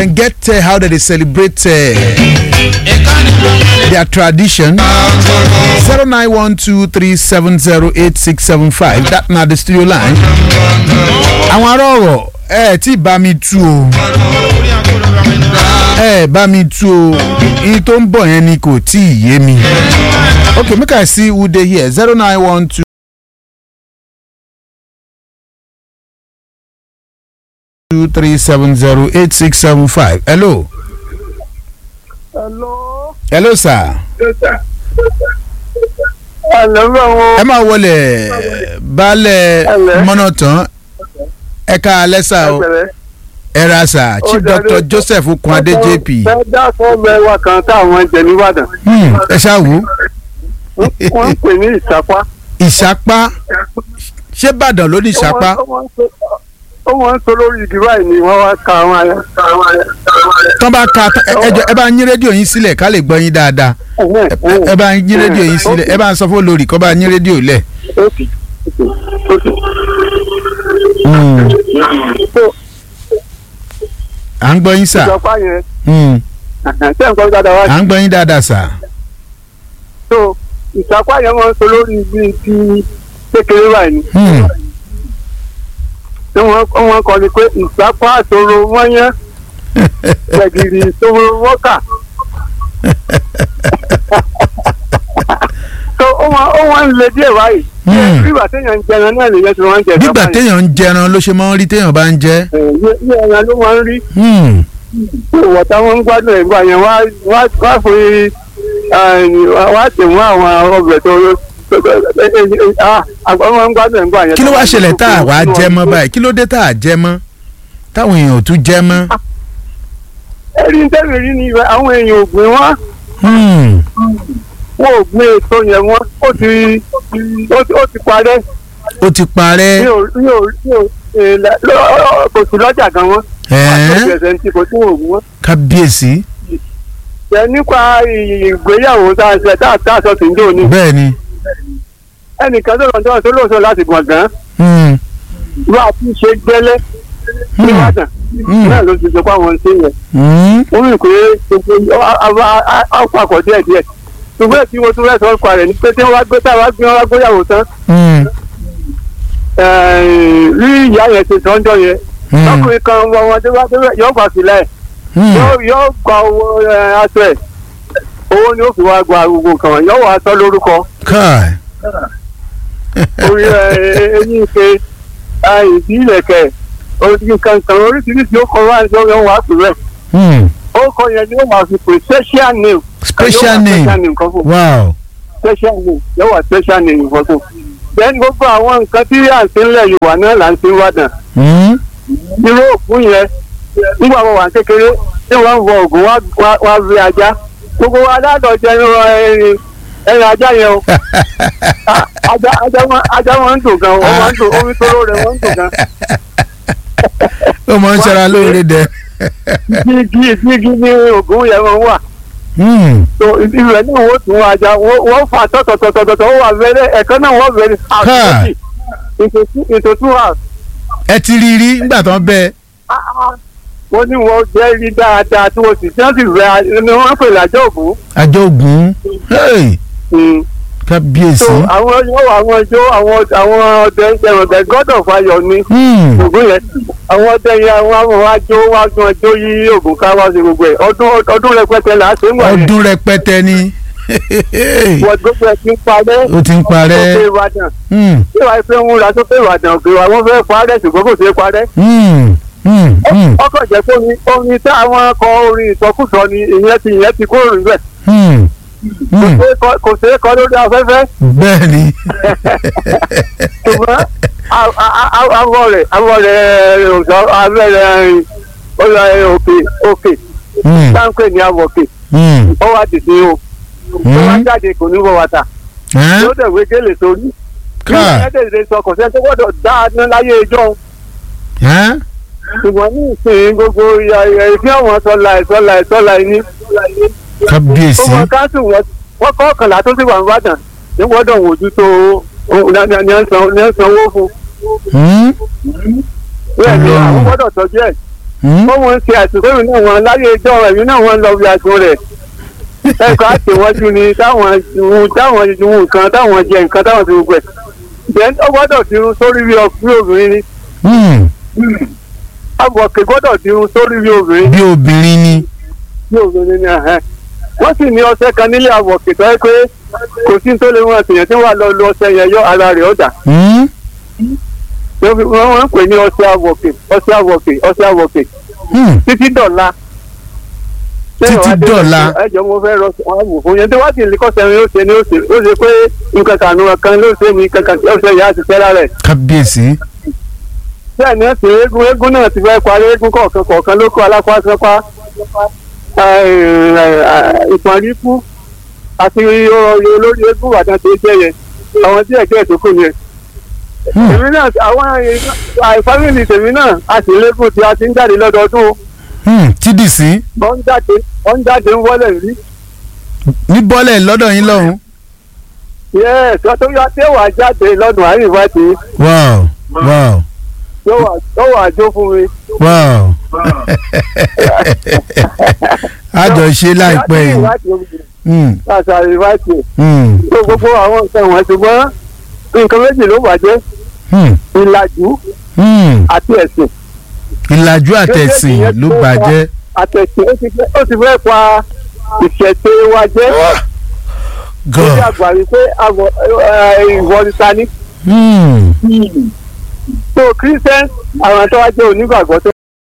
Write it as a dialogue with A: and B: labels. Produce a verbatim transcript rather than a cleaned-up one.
A: and get uh, how they celebrate uh, their tradition. zero nine one two three seven zero eight six seven five. That na the studio line. Àwọn ará ọ̀rọ̀ ẹ tí bá mi tú o. Ẹ bá mi tú o. Iye tó ń bọ̀ yẹn ni kò tí ì yé mi. Okay, make I see who dey here. zero nine one two two three seven zero eight six seven five. Hello.
B: Hello.
A: Hello, sir.
B: Yes, sir. Hello.
A: Ẹ máa wọlé baálẹ̀ mọ́nàtán ẹ̀ka alẹ́sà o ẹ̀rà sà Chief Doctor Joseph Okunade J P.
B: Ẹ dá fún mẹ́wàá kan táwọn jẹ nìbàdàn.
A: Ẹ ṣáàwó.
B: Wọ́n ń pè ní ìsapá.
A: Ìsapá ṣé Ìbàdàn ló ní ìsapá?
B: Ó wọ́n ń sọ lórí igi báyìí ni wọ́n wá ka àwọn ayẹ.
A: Tọ́ bá ka ẹjọ́ ẹ bá yín rédíò yín sílẹ̀ ká lè gbọ́ yín dáadáa. Ẹ bá yín rédíò yín sílẹ̀ ẹ bá ń sọ fún olórí kó bá yín rédíò lẹ̀. À ń gbọ́ yín sà.
B: Ìjọba yẹn. Ṣé nǹkan dáadáa wá?
A: À ń gbọ́ yín dáadáa sà.
B: So ìsapá yẹn wọ́n ń sọ lórí ibi ti kékeré báyìí ni. Tí wọ́n kọ́ ni pé ìsapá àtòrò wọ́n yẹn gbẹ̀gìrì ìṣòro wọ́kà. So ó wọ́n ń le díẹ̀ báyìí. Bígbà téèyàn ń jẹran náà lè yẹ kí wọ́n ń jẹ.
A: Bígbà téèyàn ń jẹran ló ṣe máa ń rí téèyàn bá ń jẹ.
B: Ní ẹran ló máa ń rí. Ìwọ̀ táwọn ń gbádùn ẹ̀ gbà yẹn wá fún wá tẹ̀ mọ́ àwọn ọbẹ̀ tó àwọn máa ń gbádùn ẹ̀ gbà yẹn.
A: Kí ló wá ṣẹlẹ̀ tá a wá jẹ mọ́ báyìí? Kí ló dé tá a jẹ mọ́? Táwọn èèyàn ò tún jẹ mọ́.
B: Ẹni tẹ́lẹ̀ rí ni àwọn èèyàn ò gbìn wọ́n. Wọ́n ò gbìn ètò yẹn wọ́n ó ti ó ti parẹ́.
A: Ó ti parẹ́.
B: Kò sí lọ́jà gan wọ́n. Kò sí òògùn wọn.
A: Kábíyèsí.
B: Ṣé nípa ìgbéyàwó tá a ṣe tá a sọ sí ní òní.
A: Bẹ́ẹ̀ni.
B: Ẹnìkan tó lọ́jọ́ tó lóṣọ láti gbọ̀ngàn. Wọ́n á tún ṣe gbẹ́lẹ́ nígbàdàn. Náà ló ti sọ pé àwọn ṣe yẹn. Wọ́n rí pé àpapọ̀ díẹ̀ díẹ̀. Ṣùgbọ́n tí mo tún fẹ́ sọ pa rẹ̀ ni pé tí wọ́n wá gbé tá a wá gbé wọn wá gbéyàwó tán. Rí ìyá yẹn ṣe sọ́njọ́ yẹn. Lọ́kùnrin kan wọ wọn tó wá tó yọ fà sílẹ̀. Yóò gba owó aṣọ ẹ̀. Owó ni ó fi wá gba gbogbo kan wọn. Yóò wá aṣọ lórúkọ. Orí ẹyin ṣe ìdí ìlẹ̀kẹ̀. Nǹkan kan oríṣiríṣi ó kọ wá ẹjọ́ yẹn wà pè rẹ̀. Ó kọ yẹn ni ó máa fi pè special name.
A: Special name wow.
B: Special name yóò wà special name ìfọ́tò. Bẹ́ẹ̀ni gbogbo àwọn nǹkan tí à ń ṣe ńlẹ̀ Yorùbá náà là ń ṣe wádàn. Irú òkú yẹn nígbà wọn wà kékeré tí wọ́n ń wọ ògùn wá rí ajá. Gbogbo wa ládọ̀ jẹ́ ẹrin ẹrin ajá yẹn o. Ajá wọn ń dùn gan, wọ́n máa ń dùn omi tó lóore wọ́n ń dùn gan.
A: Ó máa ń ṣara lóore dẹ.
B: Igi igi ní ògùn yẹn wọn wà. So ìrẹ̀ náà wọ́n tún ajá wọ́n fà tọ̀tọ̀tọ̀tọ̀tọ̀ ó wà fẹ́rẹ́ ẹ̀kan náà wọ́n fẹ́rẹ́ house into two house.
A: Ẹ ti rí rí nígbà tó ń bẹ.
B: Wọ́n ní wọ́n jẹ́ rí dáadáa tí wọ́n sì tí wọ́n sì rẹ̀ ni wọ́n pè lájọ́ ògún.
A: Àjọ ògún. Kábíyèsí.
B: So àwọn yóò àwọn ijó àwọn àwọn ọdẹ ẹ̀rọ the god of ayọ̀ ni ògún yẹn. Àwọn ọdẹ yẹn àwọn àwọn wájú wájú ọjọ́ yí ògùn ká wá sí gbogbo ẹ̀ ọdún ọdún rẹpẹtẹ là á ṣe ń wà yẹn.
A: Ọdún rẹpẹtẹ ni.
B: Wọ́n gbogbo ẹ̀ ti ń parẹ́.
A: Ó ti ń parẹ́.
B: Sókè Ìbàdàn. Bí wàá fẹ́ ń ra sókè Ìbàdàn òkè wa wọ́n fẹ́ parẹ́ ṣùgbọ́n kò ṣeé parẹ́. Ọkọ̀ jẹ́ pé orin tí àwọn akọ orin ìsọkúsọ ni ìyẹn ti ìyẹn ti kúrò níbẹ̀. Kò ṣeé kọ lórí afẹ́fẹ́.
A: Bẹ́ẹ̀ni.
B: Ṣùgbọ́n awọ rẹ̀ awọ rẹ̀ abẹ́rẹ́ ọ̀rẹ́ òkè òkè táǹkì ní awọ òkè ó wá dìde o ó wá jáde kò ní wọ wàtà yóò dẹ̀wé gélé sórí kí ẹ̀ẹ́dẹ̀ẹ̀dẹ̀ sọ kò sẹ́ni tó gbọ́dọ̀ dáadọ́ láyé ìjọ ṣùgbọ́n ní ìsìn gbogbo ìfẹ́ àwọn sọ́la ìsọ́la ìsọ́la ẹni.
A: Kábíyèsí.
B: Ọmọ káńtù wọ́n kọ́ ọ̀kànlá tó sì wà ń bàdàn ní gbọ́dọ̀ wòjú tó ní ẹ̀ ń sanwó fún. Bẹ́ẹ̀ ni àwọn gbọ́dọ̀ tọ́jú ẹ̀ wọ́n mọ̀ ń ṣe àsìkò ìrìn náà wọn láyé ìjọ ẹ̀mí náà wọ́n lọ bí àsìkò rẹ̀ ẹ̀kọ́ àtẹ̀wọ́jú ni táwọn táwọn ìdùnnú nǹkan táwọn jẹ nǹkan táwọn ti gbẹ then ó gbọ́dọ̀ dirun sórí bí obìnrin ni àbọ̀kẹ́ gbọ́dọ̀ dirun sórí bí obìnrin
A: bí obìnrin ni
B: bí obìnrin ni wọ́n sì ní ọṣẹ kan nílé àbọ̀kẹ́ tó yẹ pé kò sí tó lè wọ́n àtìyàn tí wọ́n lọ lu ọṣẹ yẹn yọ ara rẹ̀ ọ̀dà wọ́n ń pè ní ọṣẹ àbọ̀kẹ́ ọṣẹ àbọ̀kẹ́ ọṣẹ àbọ̀kẹ́ títí dọ̀la
A: títí dọ̀la
B: ẹjọ́ mo fẹ́ rọ àwọn fún yẹn tí wọ́n ti lè kọ́sẹ̀ mi ó ṣe ni ó ṣe ó ṣe pé nǹkan kànú kan ló ṣe ní kankan ó ṣe ìyá àti fẹ́ra rẹ̀.
A: kábíyèsí.
B: bẹ́ẹ̀ ni ẹ̀sìn eégún eégún náà ti fẹ́ parí eégún kọ̀ọ̀kan kọ̀ọ̀kan ló kó alápásápá ìpàríkú àti olórí eégún àti ẹ̀jẹ̀ yẹn àwọn tí ẹ̀jẹ̀ tó kù yẹn. èmi náà àwọn fámìlì tèmi náà a sì lékún tí a ti ń jáde lọ́dọọdún.
A: tí dì sí.
B: wọ́n ń jáde wọ́n ń jáde ń wọlé rí.
A: ní bọ́lẹ̀ lọ́dọ̀ yín lọ́hùn.
B: yẹ́ẹ̀ sọ tó yá tí ó wà jáde lọ́dún àyìnbá tí.
A: wow wow.
B: tó wà jó fún mi.
A: wow. àjọ ṣe láìpẹ́ yìí.
B: láti àyìnbá tí. gbogbo àwọn nǹkan wọ̀nyí ṣùgbọ́n nǹkan méjì ló bàjẹ́. ìlàjú àti ẹ̀sìn.
A: ìlàjú àtẹ̀sìn ló bàjẹ́.
B: àtẹ̀sìn ó ti fẹ́ pa ìṣẹ̀ṣe wa jẹ́. ó ti àgbà wípé ìwọ ni ta ní. so christian àwọn tó wá jẹ́ onígbàgbọ́ tó.